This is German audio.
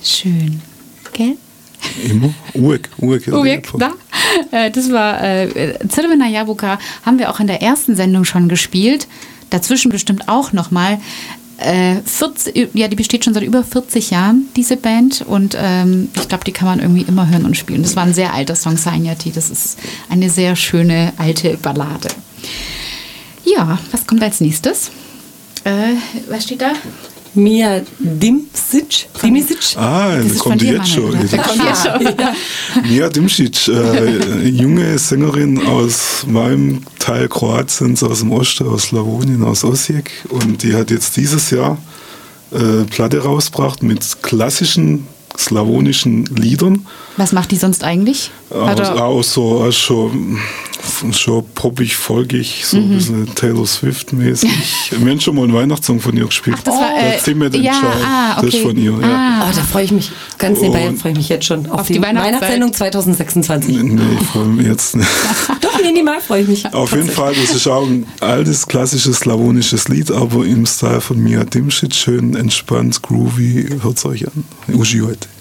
Schön. Gell? Immer. Uvek, da. Das war Crvena Jabuka, haben wir auch in der ersten Sendung schon gespielt. Dazwischen bestimmt auch nochmal. Die besteht schon seit über 40 Jahren, diese Band. Und ich glaube, die kann man irgendwie immer hören und spielen. Das war ein sehr alter Song, Sanjati. Das ist eine sehr schöne alte Ballade. Ja, was kommt als nächstes? Was steht da? Mia Dimšić. Das kommt jetzt schon. Mia Dimšić, junge Sängerin aus meinem Teil Kroatiens, aus dem Osten, aus Slawonien, aus Osijek. Und die hat jetzt dieses Jahr Platte rausgebracht mit klassischen slawonischen Liedern. Was macht die sonst eigentlich? Auch so poppig, folgig, so ein bisschen Taylor Swift-mäßig. Wir haben schon mal einen Weihnachtssong von ihr gespielt. Das war okay. Das ist von ihr. Ja. Da freue ich mich ganz nebenbei, freue ich mich jetzt schon auf die Weihnachtssendung 2026. Nee, freue mich jetzt nicht. Doch, minimal freue ich mich. Auf jeden Fall, das ist auch ein altes, klassisches slawonisches Lied, aber im Style von Mia Dimšić, schön entspannt, groovy, hört es euch an. Uži heute.